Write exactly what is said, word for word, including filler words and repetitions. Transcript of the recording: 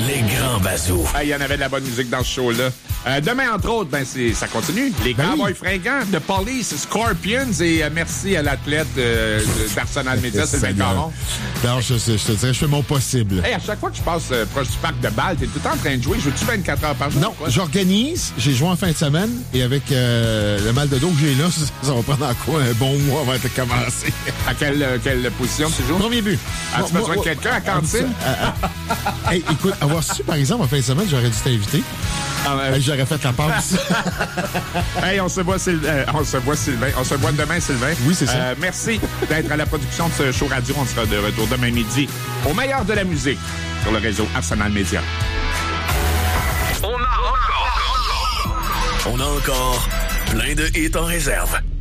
Les grands bazous. Il y en avait de la bonne musique dans ce show-là. Euh, demain, entre autres, ben c'est, ça continue. Les ben Cowboys oui. fringants, The Police, Scorpions et euh, merci à l'athlète euh, d'Arsenal Media, Sylvain Caron. Non, je, je, je te dirais, je fais mon possible. Hey, à chaque fois que je passe euh, proche du parc de balle, t'es tout le temps en train de jouer. Joues-tu vingt-quatre heures par jour? Non, quoi? j'organise. J'ai joué en fin de semaine et avec euh, le mal de dos que j'ai là, ça, ça va prendre en quoi un bon mois avant de commencer. À quelle, euh, quelle position tu joues? Premier but. As-tu besoin de quelqu'un à la cantine? Hey, écoute, avoir su, par exemple, en fin de semaine, j'aurais dû t'inviter. Ah, euh... hey, j'aurais fait la passe. Hey, on se voit, Sylvain. Euh, on se voit, Sylvain. On se voit demain, Sylvain. Oui, c'est ça. Euh, merci d'être à la production de ce show radio. On sera de retour demain midi au meilleur de la musique sur le réseau Arsenal Media. On a encore... On a encore plein de hits en réserve.